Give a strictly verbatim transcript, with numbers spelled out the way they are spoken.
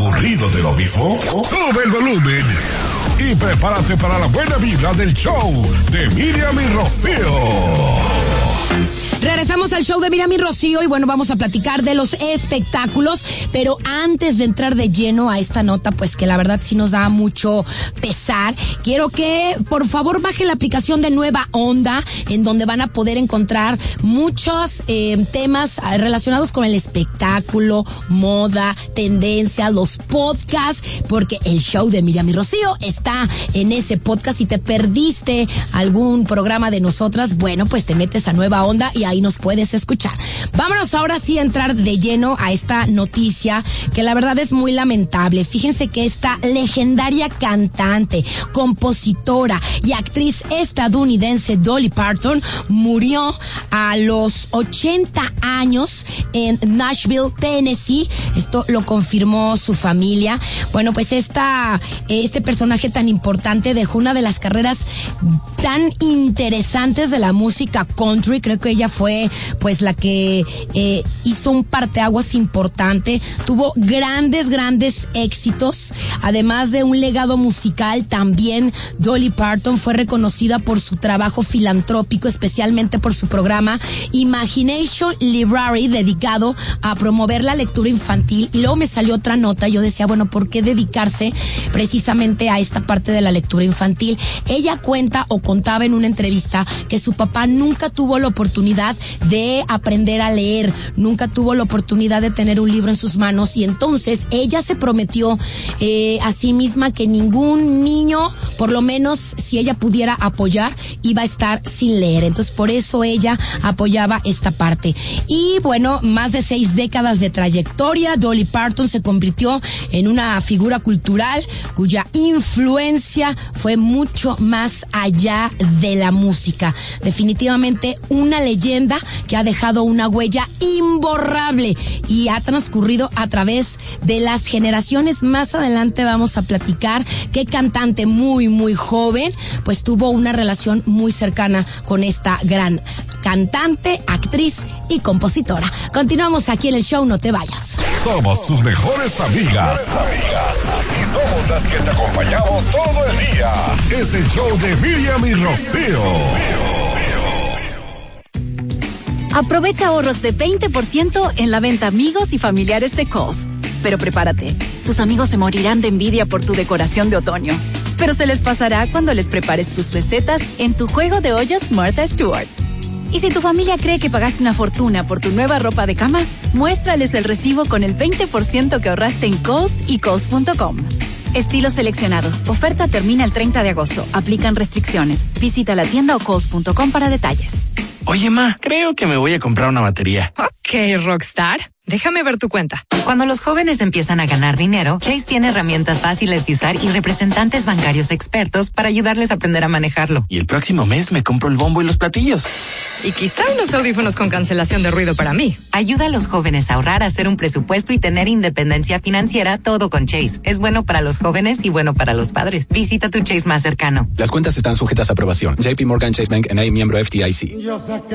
¿Aburrido de lo mismo? Sube el volumen y prepárate para la buena vibra del show de Miriam y Rocío. Regresamos al show de Miriam y Rocío y bueno, vamos a platicar de los espectáculos, pero antes de entrar de lleno a esta nota, pues que la verdad sí nos da mucho pesar, quiero que por favor baje la aplicación de Nueva Onda, en donde van a poder encontrar muchos eh, temas relacionados con el espectáculo, moda, tendencia, los podcasts, porque el show de Miriam y Rocío está en ese podcast. Si te perdiste algún programa de nosotras, bueno, pues te metes a Nueva Onda y ahí nos puedes escuchar. Vámonos ahora sí a entrar de lleno a esta noticia que la verdad es muy lamentable. Fíjense que esta legendaria cantante, compositora y actriz estadounidense Dolly Parton murió a los ochenta años en Nashville, Tennessee. Esto lo confirmó su familia. Bueno, pues esta, este personaje tan importante dejó una de las carreras tan interesantes de la música country. Creo que ella fue pues la que eh, hizo un parteaguas importante, tuvo grandes, grandes éxitos, además de un legado musical. También Dolly Parton fue reconocida por su trabajo filantrópico, especialmente por su programa Imagination Library, dedicado a promover la lectura infantil. Y luego me salió otra nota, yo decía, bueno, ¿por qué dedicarse precisamente a esta parte de la lectura infantil? Ella cuenta o contaba en una entrevista que su papá nunca tuvo la oportunidad de aprender a leer, nunca tuvo la oportunidad de tener un libro en sus manos, y entonces ella se prometió eh, a sí misma que ningún niño, por lo menos si ella pudiera apoyar, iba a estar sin leer. Entonces por eso ella apoyaba esta parte. Y bueno, más de seis décadas de trayectoria, Dolly Parton se convirtió en una figura cultural cuya influencia fue mucho más allá de la música. Definitivamente una leyenda que ha dejado una huella imborrable y ha transcurrido a través de las generaciones. Más adelante vamos a platicar qué cantante muy, muy joven pues tuvo una relación muy cercana con esta gran cantante, actriz y compositora. Continuamos aquí en el show, no te vayas. Somos tus mejores amigas. Amigas. Y somos las que te acompañamos todo el día. Es el show de Miriam y Rocío. Aprovecha ahorros de veinte por ciento en la venta amigos y familiares de Kohl's. Pero prepárate, tus amigos se morirán de envidia por tu decoración de otoño. Pero se les pasará cuando les prepares tus recetas en tu juego de ollas Martha Stewart. Y si tu familia cree que pagaste una fortuna por tu nueva ropa de cama, muéstrales el recibo con el veinte por ciento que ahorraste en Kohl's y Kohl's punto com. Estilos seleccionados. Oferta termina el treinta de agosto. Aplican restricciones. Visita la tienda o Kohl's punto com para detalles. Oye, ma, creo que me voy a comprar una batería. Ok, Rockstar. Déjame ver tu cuenta. Cuando los jóvenes empiezan a ganar dinero, Chase tiene herramientas fáciles de usar y representantes bancarios expertos para ayudarles a aprender a manejarlo. Y el próximo mes me compro el bombo y los platillos. Y quizá unos audífonos con cancelación de ruido para mí. Ayuda a los jóvenes a ahorrar, a hacer un presupuesto y tener independencia financiera, todo con Chase. Es bueno para los jóvenes y bueno para los padres. Visita tu Chase más cercano. Las cuentas están sujetas a aprobación. J P Morgan Chase Bank N A, miembro F D I C.